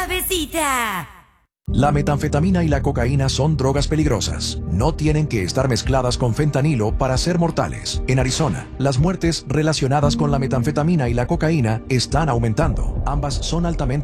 suavecita. La metanfetamina y la cocaína son drogas peligrosas. No tienen que estar mezcladas con fentanilo para ser mortales. En Arizona, las muertes relacionadas con la metanfetamina y la cocaína están aumentando. Ambas son altamente